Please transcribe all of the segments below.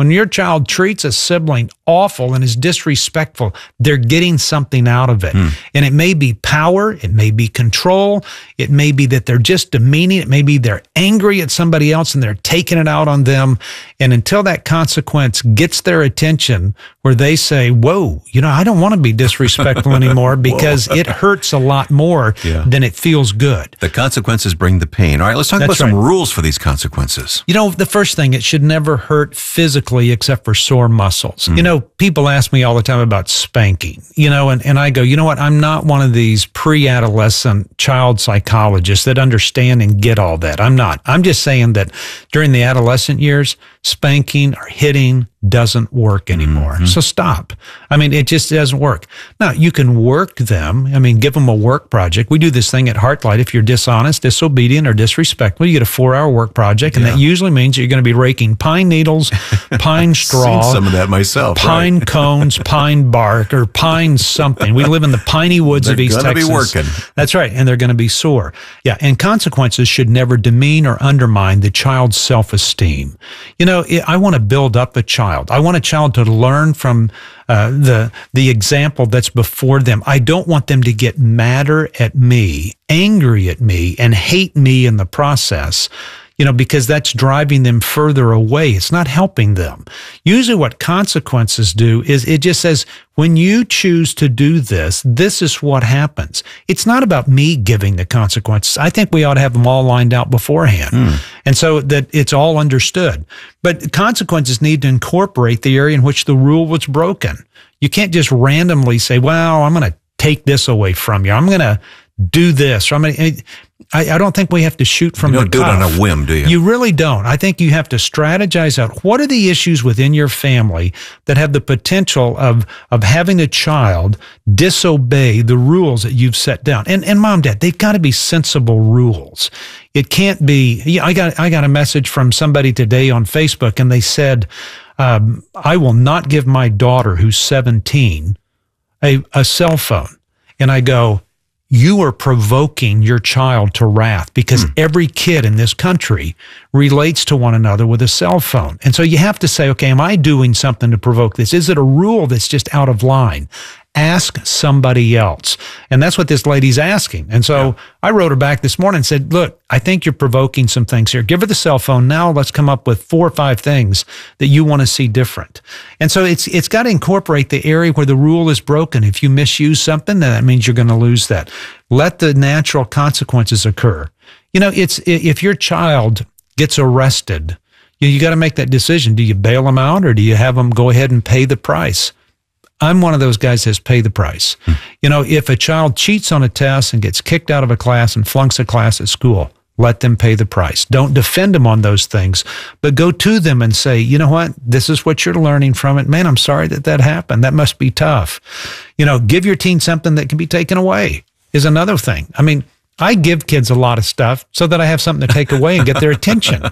When your child treats a sibling awful and is disrespectful, they're getting something out of it. And it may be power, it may be control, it may be that they're just demeaning, it may be they're angry at somebody else and they're taking it out on them. And until that consequence gets their attention where they say, whoa, I don't want to be disrespectful anymore because it hurts a lot more than it feels good. The consequences bring the pain. All right, let's talk about some rules for these consequences. The first thing, it should never hurt physically except for sore muscles. People ask me all the time about spanking, and I go, you know what? I'm not one of these pre-adolescent child psychologists that understand and get all that. I'm not. I'm just saying that during the adolescent years, spanking or hitting doesn't work anymore. So stop. It just doesn't work. Now, you can work them. Give them a work project. We do this thing at Heartlight. If you're dishonest, disobedient, or disrespectful, you get a 4-hour work project, and that usually means that you're going to be raking pine needles, pine straw, seen some of that myself, pine cones, pine bark, or pine something. We live in the piney woods of East Texas. They're going to be working. That's right, and they're going to be sore. Yeah, and consequences should never demean or undermine the child's self-esteem. I want to build up a child. I want a child to learn from the example that's before them. I don't want them to get madder at me, angry at me, and hate me in the process, because that's driving them further away. It's not helping them. Usually what consequences do is it just says, when you choose to do this, this is what happens. It's not about me giving the consequences. I think we ought to have them all lined out beforehand. And so that it's all understood. But consequences need to incorporate the area in which the rule was broken. You can't just randomly say, well, I'm going to take this away from you. I'm going to do this. Or I don't think we have to shoot from the cuff. You don't do it on a whim, do you? You really don't. I think you have to strategize out what are the issues within your family that have the potential of having a child disobey the rules that you've set down. And mom, dad, they've got to be sensible rules. It can't be. I got a message from somebody today on Facebook, and they said, I will not give my daughter, who's 17, a cell phone. And I go, you are provoking your child to wrath, because every kid in this country relates to one another with a cell phone. And so you have to say, okay, am I doing something to provoke this? Is it a rule that's just out of line? Ask somebody else. And that's what this lady's asking. And so I wrote her back this morning and said, look, I think you're provoking some things here. Give her the cell phone. Now let's come up with 4 or 5 things that you want to see different. And so it's got to incorporate the area where the rule is broken. If you misuse something, then that means you're going to lose that. Let the natural consequences occur. If your child gets arrested, you got to make that decision. Do you bail them out, or do you have them go ahead and pay the price? I'm one of those guys that says pay the price. If a child cheats on a test and gets kicked out of a class and flunks a class at school, let them pay the price. Don't defend them on those things, but go to them and say, you know what? This is what you're learning from it. Man, I'm sorry that happened. That must be tough. Give your teen something that can be taken away is another thing. I give kids a lot of stuff so that I have something to take away and get their attention.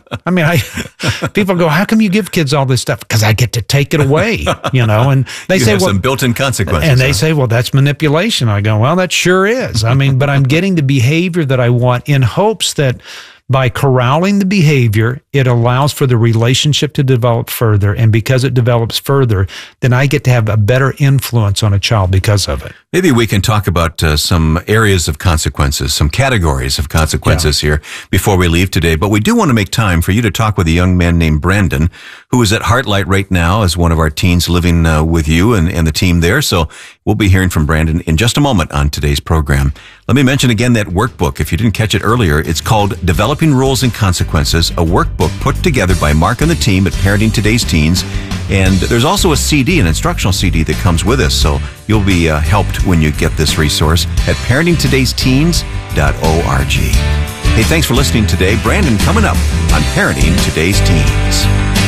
People go, how come you give kids all this stuff? Because I get to take it away, and they say, have some built-in consequences. And they say, well, that's manipulation. I go, well, that sure is. But I'm getting the behavior that I want in hopes that by corralling the behavior, it allows for the relationship to develop further. And because it develops further, then I get to have a better influence on a child because of it. Maybe we can talk about some areas of consequences, some categories of consequences here before we leave today. But we do want to make time for you to talk with a young man named Brandon, who is at Heartlight right now as one of our teens living with you and the team there. So we'll be hearing from Brandon in just a moment on today's program. Let me mention again that workbook. If you didn't catch it earlier, it's called Developing Rules and Consequences, a workbook put together by Mark and the team at Parenting Today's Teens. And there's also a CD, an instructional CD that comes with us. So you'll be helped when you get this resource at parentingtodaysteens.org. Hey, thanks for listening today. Brandon coming up on Parenting Today's Teens.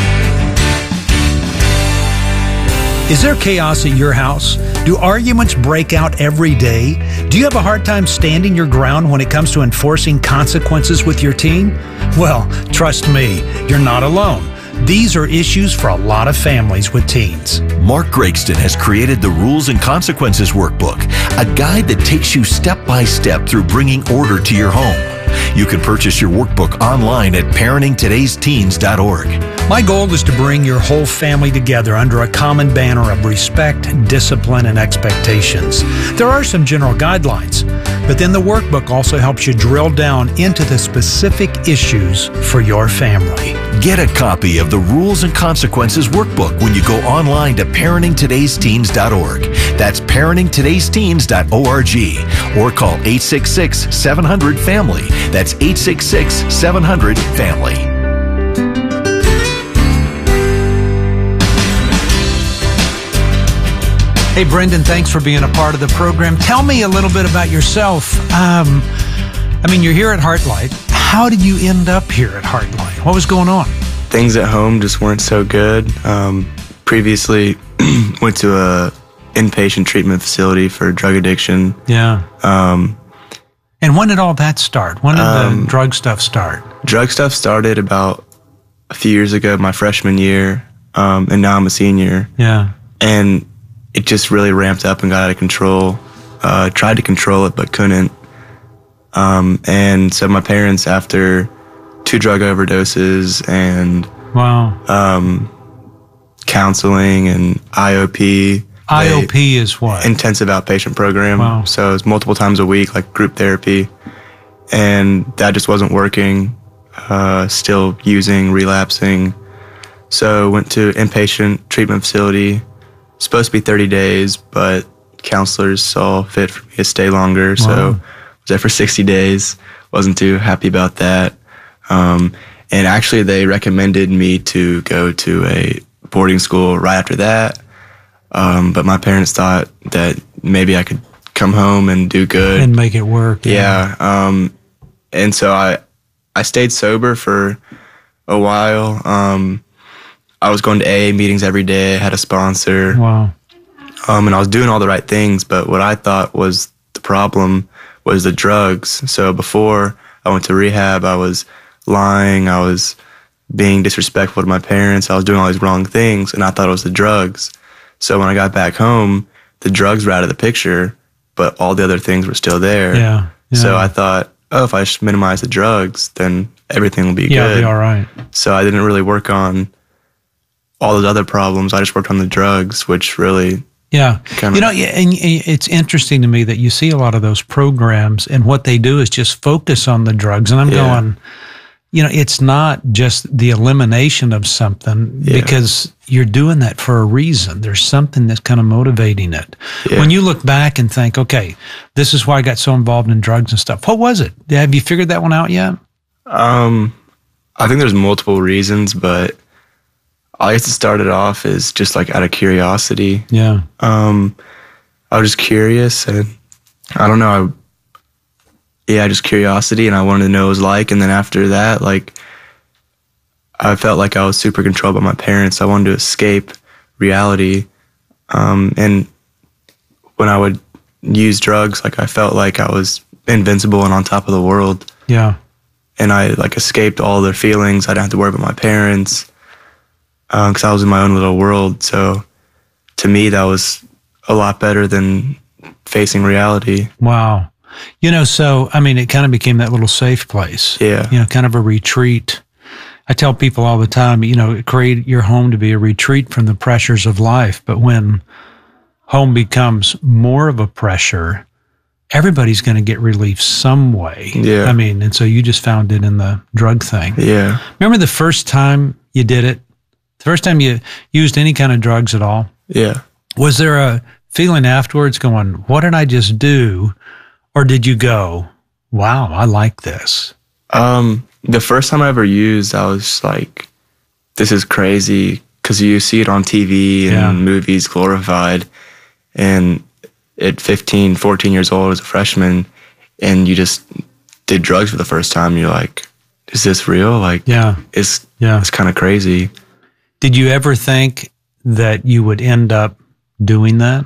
Is there chaos at your house? Do arguments break out every day? Do you have a hard time standing your ground when it comes to enforcing consequences with your teen? Well, trust me, you're not alone. These are issues for a lot of families with teens. Mark Gregston has created the Rules and Consequences Workbook, a guide that takes you step by step through bringing order to your home. You can purchase your workbook online at parentingtodaysteens.org. My goal is to bring your whole family together under a common banner of respect, discipline, and expectations. There are some general guidelines, but then the workbook also helps you drill down into the specific issues for your family. Get a copy of the Rules and Consequences workbook when you go online to parentingtodaysteens.org. That's parentingtodaysteens.org, or call 866-700-FAMILY. That's 866-700-FAMILY. Hey, Brendan, thanks for being a part of the program. Tell me a little bit about yourself. You're here at Heartlight. How did you end up here at Heartlight? What was going on? Things at home just weren't so good. Previously, went to a inpatient treatment facility for drug addiction. Yeah. And when did all that start? When did the drug stuff start? Drug stuff started about a few years ago, my freshman year, and now I'm a senior. Yeah. And it just really ramped up and got out of control. Tried to control it, but couldn't. And so my parents, after 2 drug overdoses and counseling and IOP. IOP is what? Intensive outpatient program. Wow. So it's multiple times a week, like group therapy. And that just wasn't working. Still using, relapsing. So went to inpatient treatment facility. Supposed to be 30 days, but counselors saw fit for me to stay longer. So I was there for 60 days. Wasn't too happy about that. And actually they recommended me to go to a boarding school right after that. But my parents thought that maybe I could come home and do good. And make it work. Yeah. And so I stayed sober for a while. I was going to AA meetings every day, had a sponsor. Wow. And I was doing all the right things, but what I thought was the problem was the drugs. So before I went to rehab, I was lying, I was being disrespectful to my parents, I was doing all these wrong things, and I thought it was the drugs. So when I got back home, the drugs were out of the picture, but all the other things were still there. Yeah. So I thought, if I just minimize the drugs, then everything will be good. Yeah, it'll be all right. So I didn't really work on all those other problems. I just worked on the drugs, which really... Yeah. And it's interesting to me that you see a lot of those programs, and what they do is just focus on the drugs. And I'm going, it's not just the elimination of something, because you're doing that for a reason. There's something that's kind of motivating it. Yeah. When you look back and think, okay, this is why I got so involved in drugs and stuff. What was it? Have you figured that one out yet? I think there's multiple reasons, but I guess it started off as just like out of curiosity. Yeah. I was just curious, and I don't know. Just curiosity, and I wanted to know what it was like. And then after that, like, I felt like I was super controlled by my parents. I wanted to escape reality. And when I would use drugs, like, I felt like I was invincible and on top of the world. Yeah. And I like escaped all their feelings. I didn't have to worry about my parents. Because I was in my own little world. So to me, that was a lot better than facing reality. Wow. So, it kind of became that little safe place. Yeah. Kind of a retreat. I tell people all the time, create your home to be a retreat from the pressures of life. But when home becomes more of a pressure, everybody's going to get relief some way. Yeah. And so you just found it in the drug thing. Yeah. Remember the first time you did it? The first time you used any kind of drugs at all? Yeah. Was there a feeling afterwards going, what did I just do? Or did you go, wow, I like this? The first time I ever used, I was like, this is crazy, because you see it on TV and movies glorified. And at 15, 14 years old as a freshman, and you just did drugs for the first time, you're like, is this real? Like, it's kind of crazy. Did you ever think that you would end up doing that?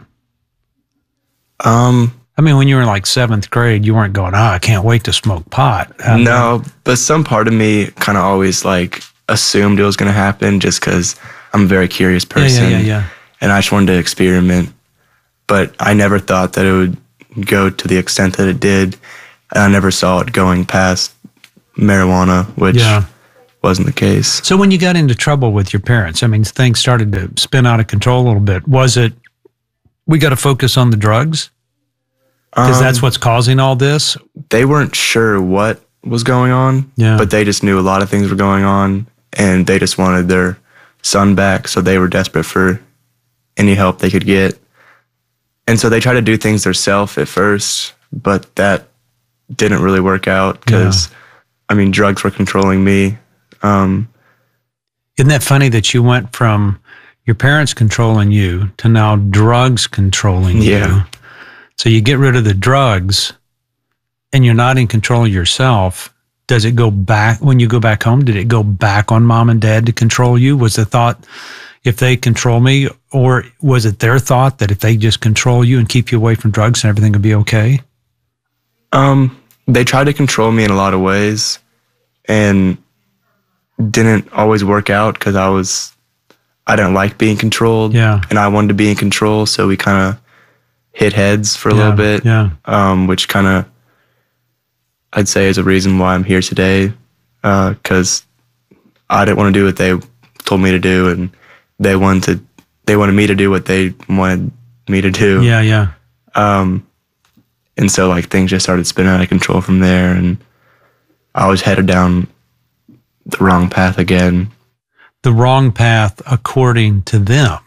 When you were in like 7th grade, you weren't going, I can't wait to smoke pot. No, but some part of me kind of always like assumed it was going to happen, just because I'm a very curious person. Yeah. And I just wanted to experiment. But I never thought that it would go to the extent that it did. And I never saw it going past marijuana, which wasn't the case. So when you got into trouble with your parents, I mean, things started to spin out of control a little bit. Was it, we got to focus on the drugs? Because that's what's causing all this? They weren't sure what was going on, but they just knew a lot of things were going on, and they just wanted their son back, so they were desperate for any help they could get. And so they tried to do things themselves at first, but that didn't really work out because, I mean, drugs were controlling me. Isn't that funny that you went from your parents controlling you to now drugs controlling you? So you get rid of the drugs and you're not in control of yourself. Does it go back when you go back home? Did it go back on mom and dad to control you? Was the thought, if they control me, or was it their thought that if they just control you and keep you away from drugs and everything will be okay? They tried to control me in a lot of ways and didn't always work out because I didn't like being controlled. And I wanted to be in control. So we kind of hit heads for a little bit, which kind of, I'd say, is a reason why I'm here today. Because I didn't want to do what they told me to do, and they wanted me to do what they wanted me to do. And so like things just started spinning out of control from there, and I was headed down the wrong path again. The wrong path according to them?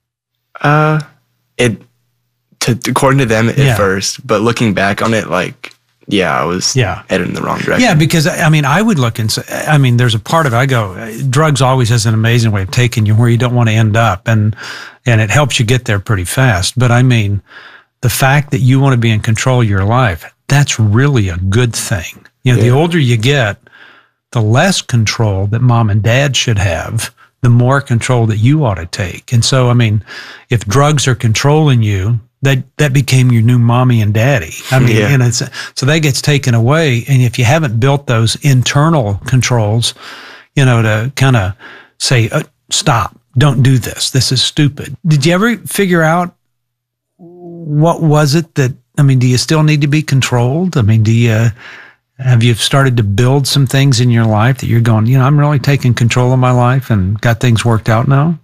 According to them at first, but looking back on it, like, I was headed in the wrong direction. Yeah, because, I mean, I would look and say, I mean, there's a part of it, I go, drugs always has an amazing way of taking you where you don't want to end up, and it helps you get there pretty fast. But I mean, the fact that you want to be in control of your life, that's really a good thing. You know, the older you get, the less control that mom and dad should have, the more control that you ought to take. And so, I mean, if drugs are controlling you, that became your new mommy and daddy. I mean, and so that gets taken away. And if you haven't built those internal controls, you know, to kind of say, stop, don't do this. This is stupid. Did you ever figure out what was it that, I mean, do you still need to be controlled? I mean, have you started to build some things in your life that you're going, you know, I'm really taking control of my life and got things worked out now?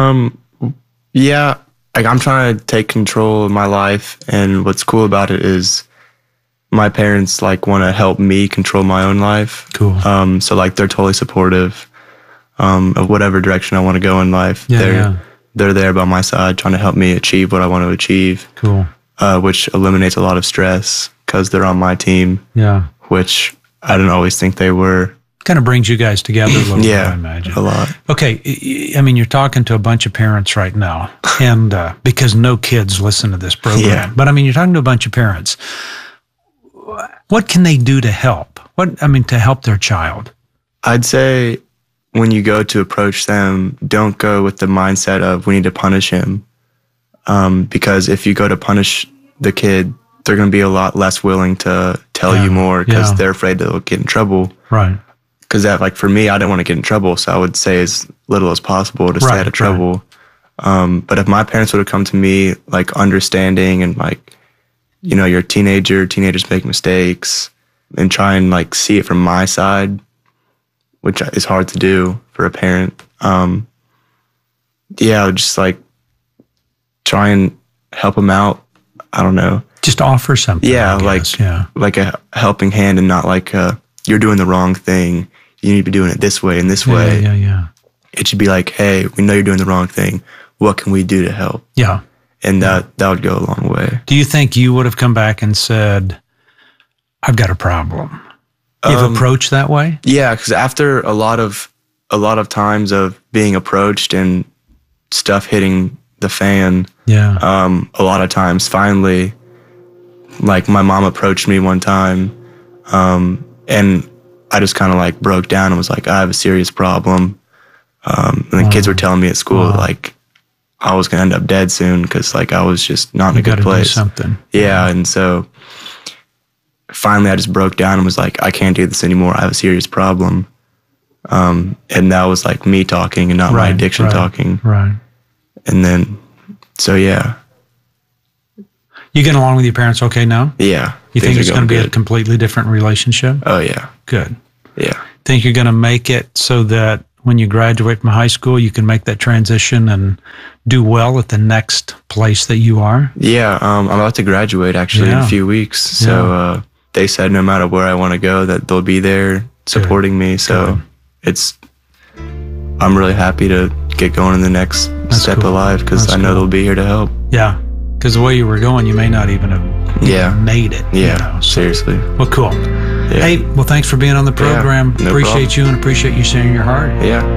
Yeah. Like, I'm trying to take control of my life, and what's cool about it is my parents like want to help me control my own life. Cool. So like they're totally supportive of whatever direction I want to go in life. They're there by my side trying to help me achieve what I want to achieve. Cool. Which eliminates a lot of stress because they're on my team. Which I didn't always think they were. Kind of brings you guys together a little bit, I imagine. A lot. Okay, I mean, you're talking to a bunch of parents right now, and because no kids listen to this program, but I mean, you're talking to a bunch of parents. What can they do to help? To help their child? I'd say when you go to approach them, don't go with the mindset of we need to punish him, because if you go to punish the kid, they're going to be a lot less willing to tell you more because they're afraid they'll get in trouble. Right. Because that, like, for me, I didn't want to get in trouble, so I would say as little as possible to stay out of trouble. But if my parents would have come to me, like, understanding and, like, you know, you're a teenagers make mistakes, and try and, like, see it from my side, which is hard to do for a parent. I would just, like, try and help them out. I don't know. Just offer something. Like a helping hand, and not like you're doing the wrong thing. You need to be doing it this way and this way. It should be like, hey, we know you're doing the wrong thing. What can we do to help? And that would go a long way. Do you think you would have come back and said, I've got a problem? You've approached that way? Yeah, because after a lot of times of being approached and stuff hitting the fan, a lot of times finally, like, my mom approached me one time, and I just kind of like broke down and was like, I have a serious problem. And the kids were telling me at school that, like, I was going to end up dead soon because, like, I was just not in a good place. Do something. Yeah, and so finally I just broke down and was like, I can't do this anymore. I have a serious problem. And that was like me talking and not my addiction talking. Right. And then, so yeah. You getting along with your parents okay now? Yeah. You think it's going to be a completely different relationship? Oh, yeah. Good. Yeah. Think you're going to make it so that when you graduate from high school, you can make that transition and do well at the next place that you are? Yeah, I'm about to graduate actually in a few weeks. So they said no matter where I want to go, that they'll be there supporting me. So I'm really happy to get going in the next step of life because I know they'll be here to help. Yeah, because the way you were going, you may not even have made it. Yeah, seriously. Well, cool. Yeah. Hey, well, thanks for being on the program. No appreciate problem. you and appreciate you sharing your heart. Yeah.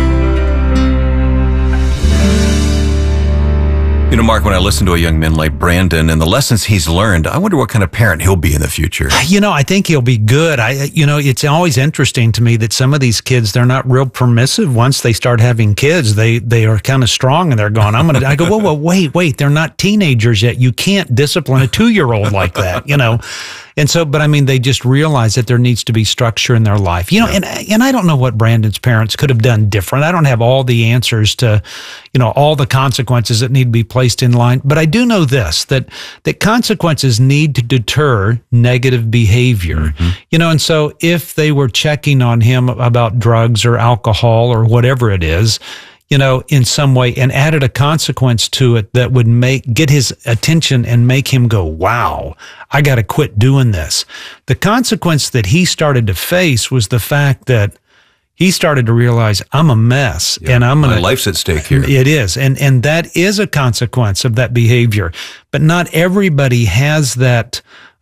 You know, Mark, when I listen to a young man like Brandon and the lessons he's learned, I wonder what kind of parent he'll be in the future. You know, I think he'll be good. It's always interesting to me that some of these kids, they're not real permissive. Once they start having kids, they are kind of strong and they're going, I go, whoa, wait, they're not teenagers yet. You can't discipline a 2-year-old like that, And so, but I mean, they just realize that there needs to be structure in their life, and I don't know what Brandon's parents could have done different. I don't have all the answers to, all the consequences that need to be placed in line. But I do know this, that consequences need to deter negative behavior, and so if they were checking on him about drugs or alcohol or whatever it is, in some way, and added a consequence to it that would get his attention and make him go, wow, I got to quit doing this. The consequence that he started to face was the fact that he started to realize I'm a mess and my life's at stake here. It is. And that is a consequence of that behavior, but not everybody has that,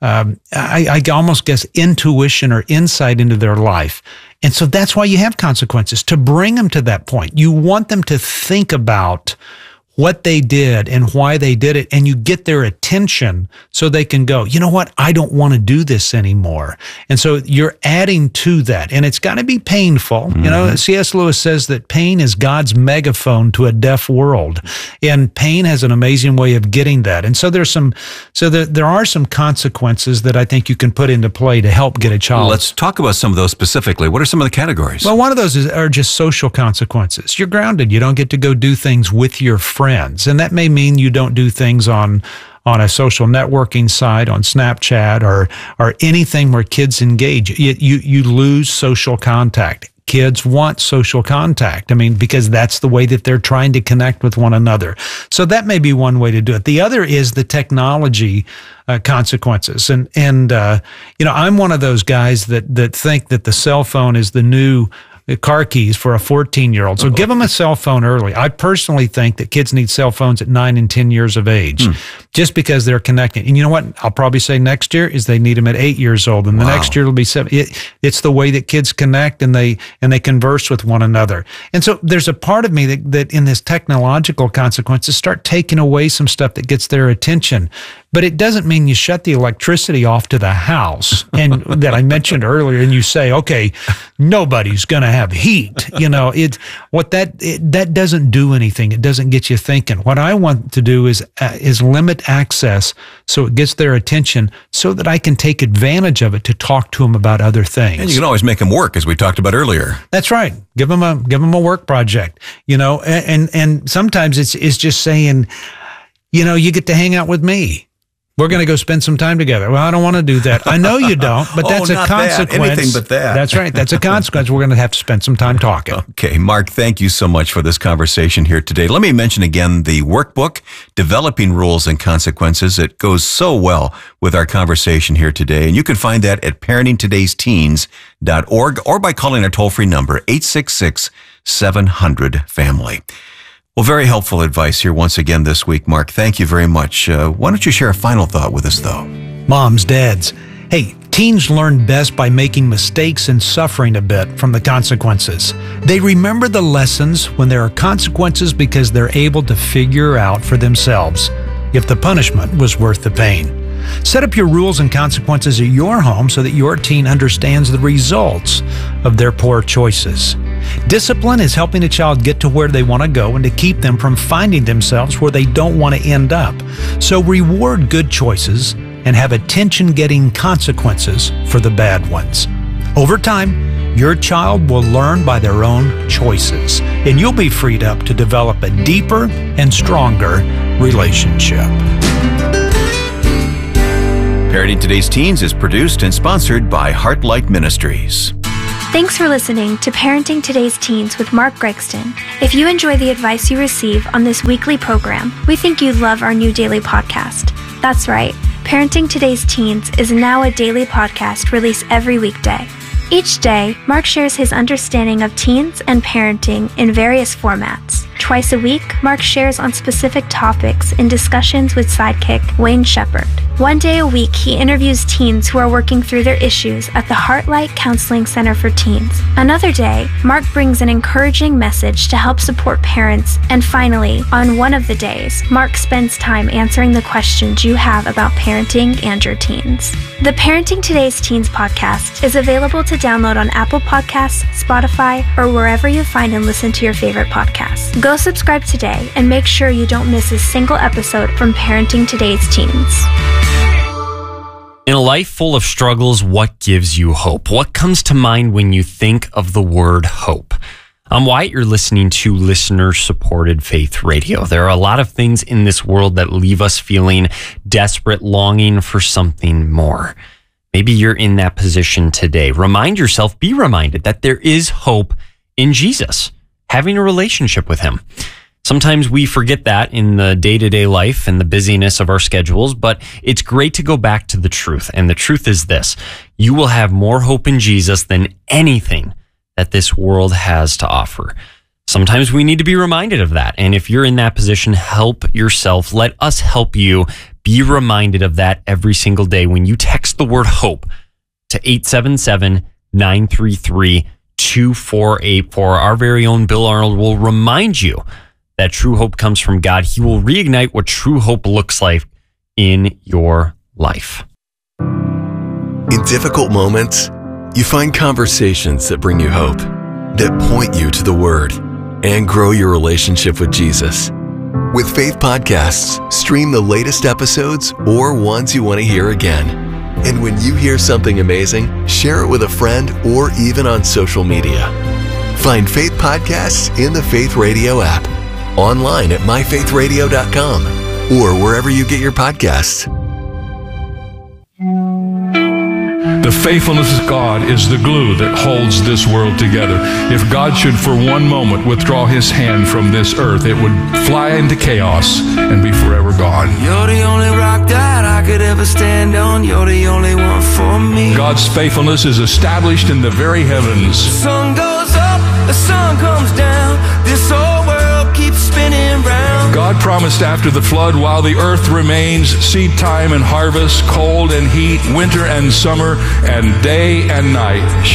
I almost guess, intuition or insight into their life. And so that's why you have consequences, to bring them to that point. You want them to think about what they did and why they did it, and you get their attention so they can go, you know what, I don't want to do this anymore. And so you're adding to that, and it's got to be painful. C.S. Lewis says that pain is God's megaphone to a deaf world, and pain has an amazing way of getting that. And so there are some consequences that I think you can put into play to help get a child. Let's talk about some of those specifically. What are some of the categories? Well, one of those are just social consequences. You're grounded. You don't get to go do things with your friends. And that may mean you don't do things on a social networking site, on Snapchat, or anything where kids engage. You lose social contact. Kids want social contact. I mean, because that's the way that they're trying to connect with one another. So that may be one way to do it. The other is the technology consequences. And I'm one of those guys that think that the cell phone is the new car keys for a 14-year-old. So give them a cell phone early. I personally think that kids need cell phones at 9 and 10 years of age, just because they're connecting. And you know what? I'll probably say next year is they need them at 8 years old, and the next year it'll be 7. It's the way that kids connect and they converse with one another. And so there's a part of me that in this technological consequences start taking away some stuff that gets their attention. But it doesn't mean you shut the electricity off to the house and that I mentioned earlier, and you say, okay, nobody's going to have heat. That doesn't do anything. It doesn't get you thinking. What I want to do is limit access so it gets their attention, so that I can take advantage of it to talk to them about other things. And you can always make them work, as we talked about earlier. That's right. Give them a work project. And sometimes it's just saying, you get to hang out with me. We're going to go spend some time together. Well, I don't want to do that. I know you don't, but that's a consequence. Anything but that. That's right. That's a consequence. We're going to have to spend some time talking. Okay, Mark, thank you so much for this conversation here today. Let me mention again the workbook, Developing Rules and Consequences. It goes so well with our conversation here today. And you can find that at parentingtodaysteens.org or by calling our toll-free number, 866-700-FAMILY. Well, very helpful advice here once again this week, Mark. Thank you very much. Why don't you share a final thought with us, though? Moms, dads, hey, teens learn best by making mistakes and suffering a bit from the consequences. They remember the lessons when there are consequences because they're able to figure out for themselves if the punishment was worth the pain. Set up your rules and consequences at your home so that your teen understands the results of their poor choices. Discipline is helping a child get to where they want to go and to keep them from finding themselves where they don't want to end up. So reward good choices and have attention-getting consequences for the bad ones. Over time, your child will learn by their own choices, and you'll be freed up to develop a deeper and stronger relationship. Parenting Today's Teens is produced and sponsored by Heartlight Ministries. Thanks for listening to Parenting Today's Teens with Mark Gregston. If you enjoy the advice you receive on this weekly program, we think you'd love our new daily podcast. That's right, Parenting Today's Teens is now a daily podcast released every weekday. Each day, Mark shares his understanding of teens and parenting in various formats. Twice a week, Mark shares on specific topics in discussions with sidekick Wayne Shepherd. One day a week, he interviews teens who are working through their issues at the Heartlight Counseling Center for Teens. Another day, Mark brings an encouraging message to help support parents. And finally, on one of the days, Mark spends time answering the questions you have about parenting and your teens. The Parenting Today's Teens podcast is available to download on Apple Podcasts, Spotify, or wherever you find and listen to your favorite podcasts. Go subscribe today and make sure you don't miss a single episode from Parenting Today's Teens. In a life full of struggles, what gives you hope? What comes to mind when you think of the word hope? I'm Wyatt. You're listening to listener-supported Faith Radio. There are a lot of things in this world that leave us feeling desperate, longing for something more. Maybe you're in that position today. Remind yourself, be reminded that there is hope in Jesus, having a relationship with him. Sometimes we forget that in the day-to-day life and the busyness of our schedules, but it's great to go back to the truth. And the truth is this: you will have more hope in Jesus than anything that this world has to offer. Sometimes we need to be reminded of that. And if you're in that position, help yourself. Let us help you be reminded of that every single day when you text the word hope to 877-933-2484. Our very own Bill Arnold will remind you that true hope comes from God. He will reignite what true hope looks like in your life. In difficult moments, you find conversations that bring you hope, that point you to the Word, and grow your relationship with Jesus. With Faith Podcasts, stream the latest episodes or ones you want to hear again. And when you hear something amazing, share it with a friend or even on social media. Find Faith Podcasts in the Faith Radio app, online at myfaithradio.com, or wherever you get your podcasts. The faithfulness of God is the glue that holds this world together. If God should for one moment withdraw his hand from this earth, it would fly into chaos and be forever gone. You're the only rock that I could ever stand on. You're the only one for me. God's faithfulness is established in the very heavens. The sun goes up, the sun comes down. This whole world keeps spinning round. God promised after the flood, while the earth remains, seed time and harvest, cold and heat, winter and summer, and day and night